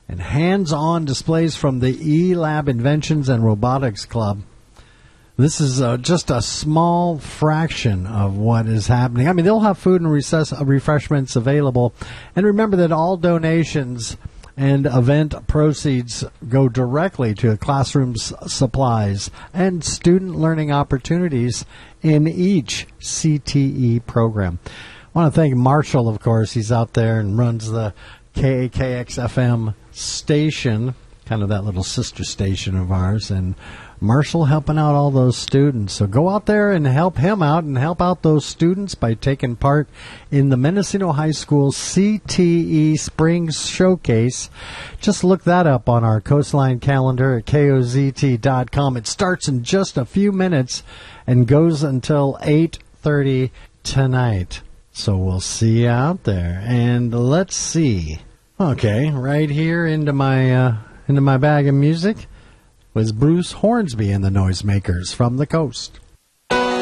and hands-on displays from the eLab Inventions and Robotics Club. This is just a small fraction of what is happening. I mean, they'll have food and refreshments available. And remember that all donations and event proceeds go directly to classroom supplies and student learning opportunities in each CTE program. I want to thank Marshall, of course. He's out there and runs the KAKX-FM station, kind of that little sister station of ours, and Marshall helping out all those students. So go out there and help him out and help out those students by taking part in the Mendocino High School CTE Spring Showcase. Just look that up on our Coastline calendar at KOZT.com. It starts in just a few minutes and goes until 8:30 tonight. So we'll see you out there. And let's see. Okay, right here into my bag of music was Bruce Hornsby and the Noisemakers from the coast.